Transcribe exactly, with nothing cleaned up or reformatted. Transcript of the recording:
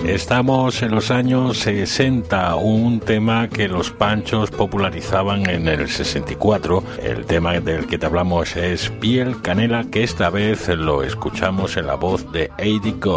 Estamos en los años sesenta, un tema que los Panchos popularizaban en el sesenta y cuatro. El tema del que te hablamos es Piel Canela, que esta vez lo escuchamos en la voz de Eddie Go.